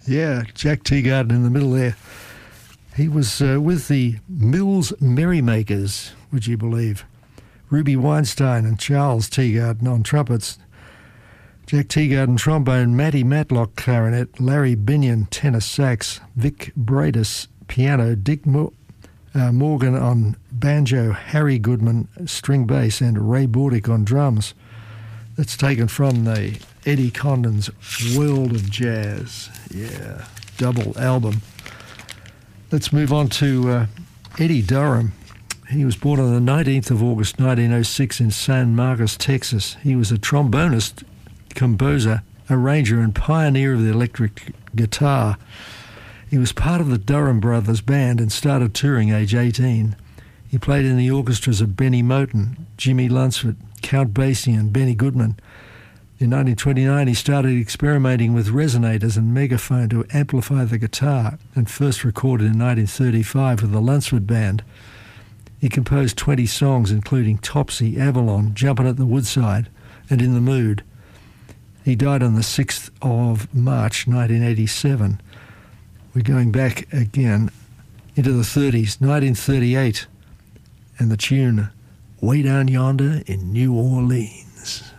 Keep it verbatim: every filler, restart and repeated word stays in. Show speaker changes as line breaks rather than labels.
Yeah, Jack Teagarden in the middle there. He was uh, with the Mills Merrymakers, would you believe? Ruby Weinstein and Charles Teagarden on trumpets, Jack Teagarden trombone, Matty Matlock clarinet, Larry Binion tenor sax, Vic Bradis piano, Dick Mo- uh, Morgan on banjo, Harry Goodman string bass, and Ray Bordick on drums. That's taken from the Eddie Condon's World of Jazz. Yeah, double album. Let's move on to uh, Eddie Durham. He was born on the nineteenth of August nineteen oh six in San Marcos, Texas. He was a trombonist, composer, arranger, and pioneer of the electric guitar. He was part of the Durham Brothers band and started touring age eighteen. He played in the orchestras of Benny Moten, Jimmy Lunceford, Count Basie, and Benny Goodman. In nineteen twenty-nine, he started experimenting with resonators and megaphone to amplify the guitar, and first recorded in nineteen thirty-five with the Lunceford Band. He composed twenty songs, including Topsy, Avalon, Jumpin' at the Woodside, and In the Mood. He died on the sixth of March, nineteen eighty-seven. We're going back again into the thirties, nineteen thirty-eight, and the tune Way Down Yonder in New Orleans.